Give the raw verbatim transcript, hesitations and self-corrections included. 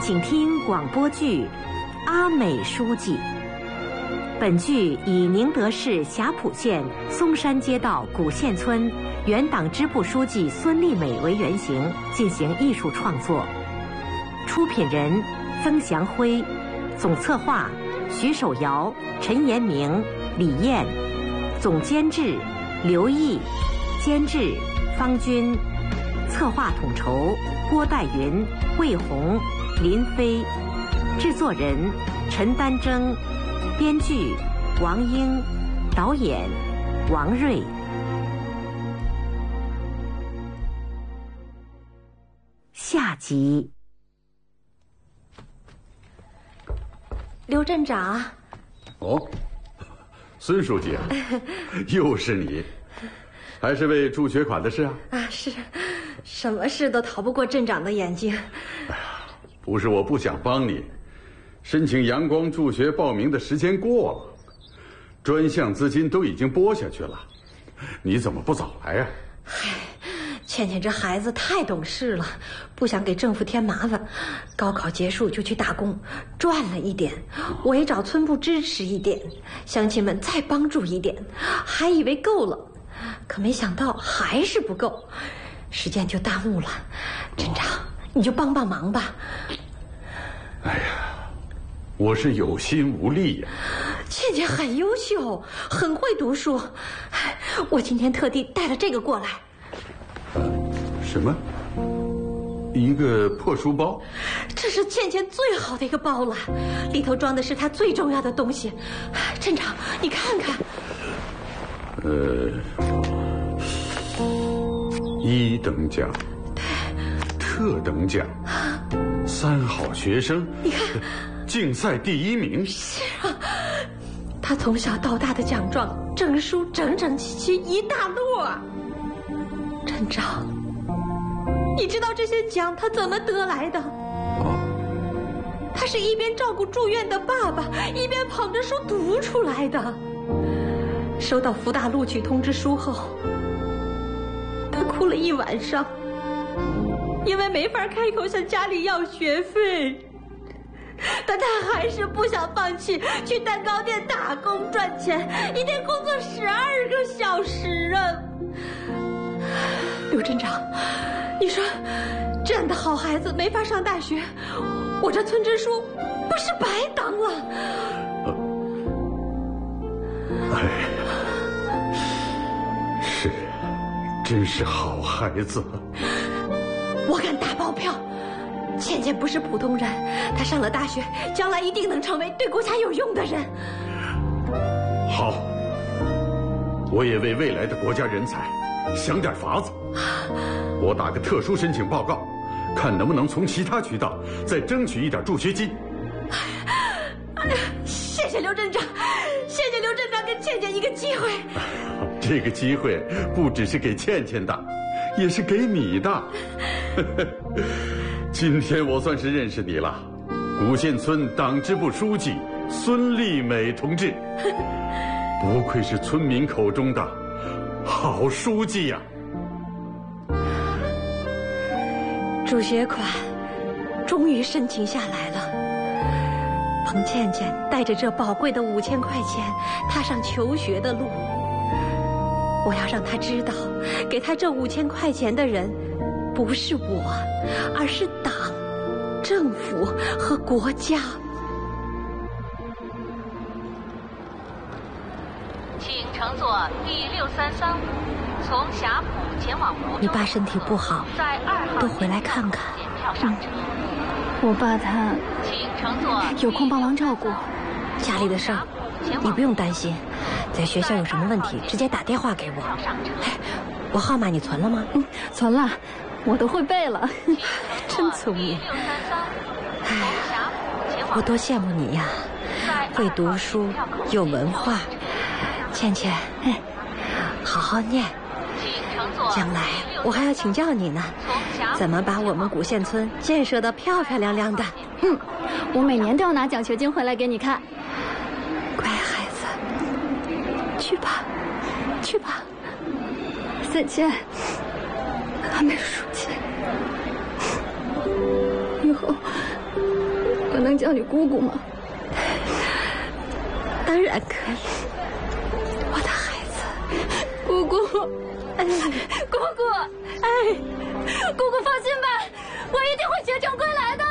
请听广播剧《阿美书记》。本剧以宁德市霞浦县松山街道古县村原党支部书记孙丽美为原型进行艺术创作。出品人曾祥辉，总策划徐守尧、陈延明、李艳，总监制刘毅，监制方军，策划统筹郭黛云、魏红、林飞，制作人陈丹征，编剧王英，导演王瑞。下集。 刘镇长。 哦，孙书记啊，又是你，还是为助学款的事啊？ 啊，是，什么事都逃不过镇长的眼睛。 哎呀，不是我不想帮你，申请阳光助学报名的时间过了，专项资金都已经拨下去了，你怎么不早来呀？ 嗨，倩倩这孩子太懂事了，不想给政府添麻烦，高考结束就去打工，赚了一点，我也找村部支持一点，乡亲们再帮助一点，还以为够了，可没想到还是不够，时间就耽误了。镇长，你就帮帮忙吧。 哎呀，我是有心无力呀。 倩倩很优秀，很会读书，我今天特地带了这个过来。 什么？一个破书包？ 这是倩倩最好的一个包了，里头装的是她最重要的东西。镇长，你看看。 呃，一等奖， 对， 特等奖，三好学生， 你看， 竞赛第一名。 是啊，他从小到大的奖状、证书整整齐齐一大摞。镇长，你知道这些奖他怎么得来的？ 哦， 他是一边照顾住院的爸爸，一边捧着书读出来的。收到福大录取通知书后，他哭了一晚上，因为没法开口向家里要学费，但他还是不想放弃，去蛋糕店打工赚钱，一天工作十二个小时啊！刘镇长，你说这样的好孩子没法上大学，我这村支书不是白当了？ 哎呀，是，真是好孩子。 我敢打包票，倩倩不是普通人，她上了大学，将来一定能成为对国家有用的人。 好，我也为未来的国家人才想点法子。我打个特殊申请报告，看能不能从其他渠道再争取一点助学金。 哎呀，谢谢刘镇长，谢谢刘镇长给倩倩一个机会。 这个机会不只是给倩倩的，也是给你的。今天我算是认识你了，古县村党支部书记孙丽美同志，不愧是村民口中的好书记呀、啊！ 助学款终于申请下来了，彭倩倩带着这宝贵的五千块钱踏上求学的路。我要让她知道，给她这五千块钱的人不是我，而是党、政府和国家。 请乘坐第六三三五从霞浦前往福州。 你爸身体不好， 在二号都回来看看。 嗯， 我爸他请乘坐有空帮忙照顾家里的事儿，你不用担心。在学校有什么问题，直接打电话给我。哎，我号码你存了吗？ 嗯，存了，我都会背了。 真聪明。哎呀，我多羡慕你呀，会读书，有文化。倩倩，哎，好好念，将来我还要请教你呢，怎么把我们古县村建设得漂漂亮亮的。 嗯，我每年都要拿奖学金回来给你看。 乖孩子，去吧，去吧。 再见，阿美书记。以后能叫你姑姑吗？ 当然可以，我的孩子， 姑姑，哎，姑姑，哎，姑姑放心吧，我一定会学成归来的。